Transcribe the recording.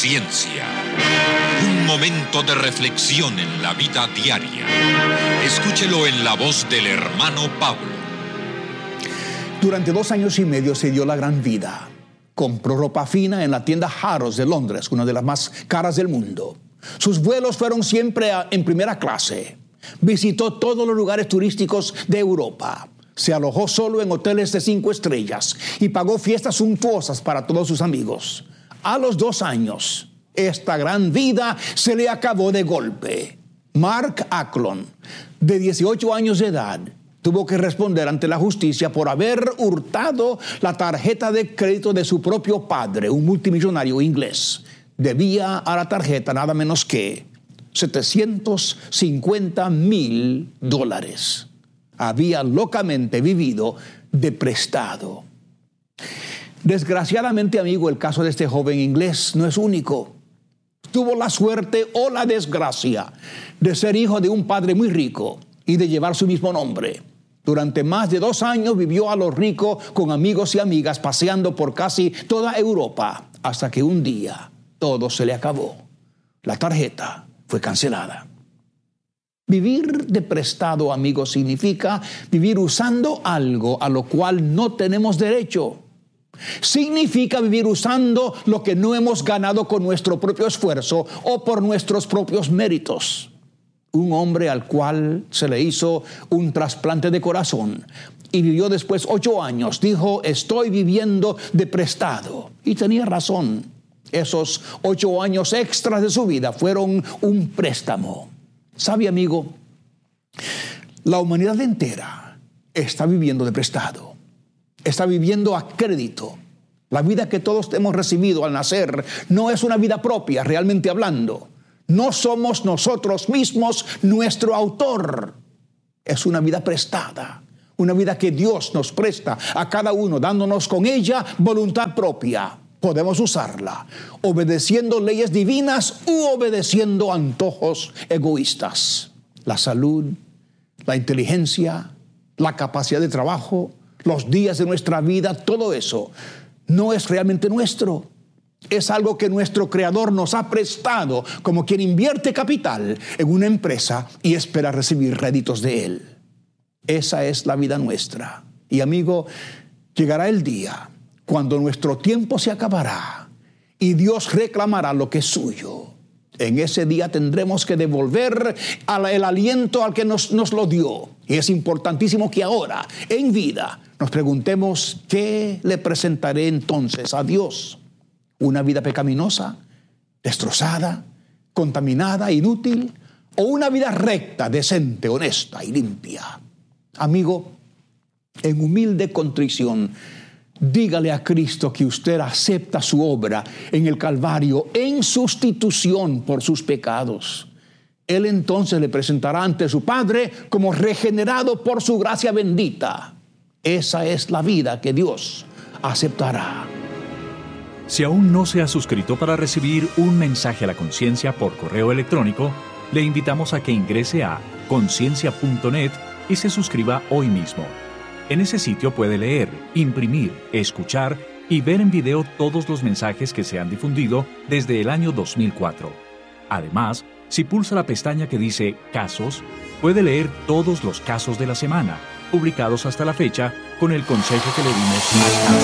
Conciencia. Un momento de reflexión en la vida diaria. Escúchelo en la voz del hermano Pablo. Durante 2 años y medio se dio la gran vida. Compró ropa fina en la tienda Harrods de Londres, una de las más caras del mundo. Sus vuelos fueron siempre en primera clase. Visitó todos los lugares turísticos de Europa. Se alojó solo en hoteles de 5 estrellas y pagó fiestas suntuosas para todos sus amigos. A los 2 años, esta gran vida se le acabó de golpe. Mark Acklon, de 18 años de edad, tuvo que responder ante la justicia por haber hurtado la tarjeta de crédito de su propio padre, un multimillonario inglés. Debía a la tarjeta nada menos que $750,000. Había locamente vivido de prestado. Desgraciadamente, amigo, el caso de este joven inglés no es único. Tuvo la suerte o la desgracia de ser hijo de un padre muy rico y de llevar su mismo nombre. Durante más de 2 años vivió a lo rico con amigos y amigas paseando por casi toda Europa, hasta que un día todo se le acabó. La tarjeta fue cancelada. Vivir de prestado, amigo, significa vivir usando algo a lo cual no tenemos derecho. Significa vivir usando lo que no hemos ganado con nuestro propio esfuerzo o por nuestros propios méritos. Un hombre al cual se le hizo un trasplante de corazón y vivió después 8 años, dijo: estoy viviendo de prestado. Y tenía razón. Esos 8 años extras de su vida fueron un préstamo. ¿Sabe, amigo? La humanidad entera está viviendo de prestado. Está viviendo a crédito. La vida que todos hemos recibido al nacer no es una vida propia, realmente hablando. No somos nosotros mismos nuestro autor. Es una vida prestada. Una vida que Dios nos presta a cada uno, dándonos con ella voluntad propia. Podemos usarla obedeciendo leyes divinas u obedeciendo antojos egoístas. La salud, la inteligencia, la capacidad de trabajo, los días de nuestra vida, todo eso no es realmente nuestro. Es algo que nuestro Creador nos ha prestado, como quien invierte capital en una empresa y espera recibir réditos de él. Esa es la vida nuestra. Y, amigo, llegará el día cuando nuestro tiempo se acabará y Dios reclamará lo que es suyo. En ese día tendremos que devolver el aliento al que nos lo dio. Y es importantísimo que ahora, en vida, nos preguntemos: ¿qué le presentaré entonces a Dios? ¿Una vida pecaminosa, destrozada, contaminada, inútil? ¿O una vida recta, decente, honesta y limpia? Amigo, en humilde contrición, dígale a Cristo que usted acepta su obra en el Calvario en sustitución por sus pecados. Él entonces le presentará ante su Padre como regenerado por su gracia bendita. Esa es la vida que Dios aceptará. Si aún no se ha suscrito para recibir un mensaje a la conciencia por correo electrónico, le invitamos a que ingrese a conciencia.net y se suscriba hoy mismo. En ese sitio puede leer, imprimir, escuchar y ver en video todos los mensajes que se han difundido desde el año 2004. Además, si pulsa la pestaña que dice Casos, puede leer todos los casos de la semana, publicados hasta la fecha, con el consejo que le dimos más tarde.